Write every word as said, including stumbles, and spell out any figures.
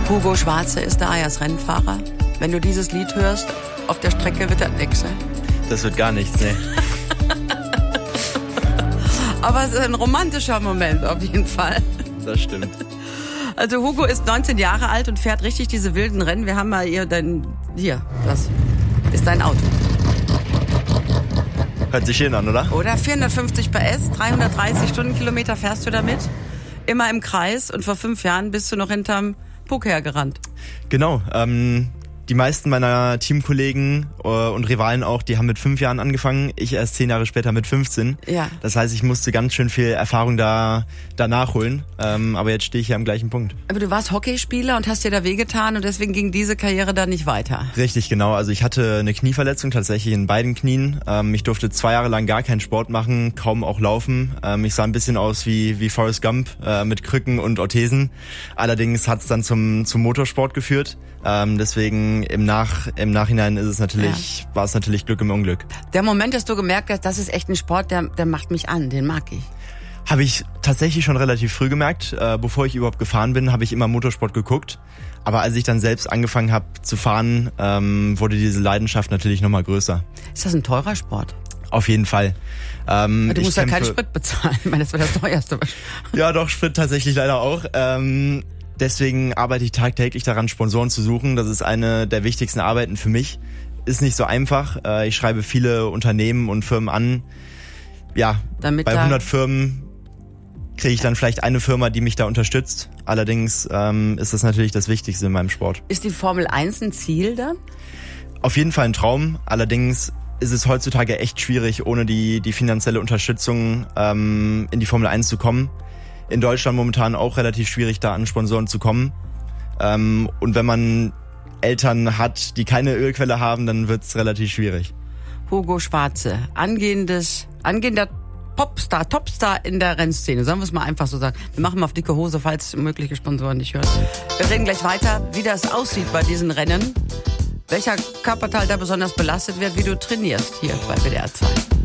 Hugo Schwarze ist da als Rennfahrer. Wenn du dieses Lied hörst, auf der Strecke wird das nichts. Ne? Das wird gar nichts, ne? Aber es ist ein romantischer Moment auf jeden Fall. Das stimmt. Also Hugo ist neunzehn Jahre alt und fährt richtig diese wilden Rennen. Wir haben mal hier dein, hier, das ist dein Auto. Hört sich schön an, oder? Oder vierhundertfünfzig P S, dreihundertdreißig Stundenkilometer fährst du damit. Immer im Kreis und vor fünf Jahren bist du noch hinterm Puck hergerannt. Genau, ähm, die meisten meiner Teamkollegen äh, und Rivalen auch, die haben mit fünf Jahren angefangen, ich erst zehn Jahre später mit fünfzehn. Ja. Das heißt, ich musste ganz schön viel Erfahrung da, da nachholen, ähm, aber jetzt stehe ich hier am gleichen Punkt. Aber du warst Hockeyspieler und hast dir da wehgetan und deswegen ging diese Karriere dann nicht weiter. Richtig, genau. Also ich hatte eine Knieverletzung tatsächlich in beiden Knien. Ähm, ich durfte zwei Jahre lang gar keinen Sport machen, kaum auch laufen. Ähm, ich sah ein bisschen aus wie, wie Forrest Gump äh, mit Krücken und Orthesen. Allerdings hat es dann zum, zum Motorsport geführt. Ähm, deswegen im Nach im Nachhinein ist es natürlich, ja. war es natürlich Glück im Unglück. Der Moment, dass du gemerkt hast, das ist echt ein Sport, der, der macht mich an, den mag ich. Habe ich tatsächlich schon relativ früh gemerkt. Äh, bevor ich überhaupt gefahren bin, habe ich immer Motorsport geguckt. Aber als ich dann selbst angefangen habe zu fahren, ähm, wurde diese Leidenschaft natürlich nochmal größer. Ist das ein teurer Sport? Auf jeden Fall. Ähm, du musst ja keinen kämpfe... Sprit bezahlen. Ich meine, das wäre das teuerste. Ja, doch, Sprit tatsächlich leider auch. Ähm, Deswegen arbeite ich tagtäglich daran, Sponsoren zu suchen. Das ist eine der wichtigsten Arbeiten für mich. Ist nicht so einfach. Ich schreibe viele Unternehmen und Firmen an. Ja, Damit bei hundert Firmen kriege ich dann vielleicht eine Firma, die mich da unterstützt. Allerdings ähm, ist das natürlich das Wichtigste in meinem Sport. Ist die Formel eins ein Ziel dann? Auf jeden Fall ein Traum. Allerdings ist es heutzutage echt schwierig, ohne die, die finanzielle Unterstützung ähm, in die Formel eins zu kommen. In Deutschland momentan auch relativ schwierig, da an Sponsoren zu kommen. Ähm, und wenn man Eltern hat, die keine Ölquelle haben, dann wird's relativ schwierig. Hugo Schwarze, angehendes, angehender Popstar, Topstar in der Rennszene. Sollen wir es mal einfach so sagen. Wir machen mal auf dicke Hose, falls mögliche Sponsoren nicht hören. Wir reden gleich weiter, wie das aussieht bei diesen Rennen. Welcher Körperteil da besonders belastet wird, wie du trainierst hier bei W D R zwei.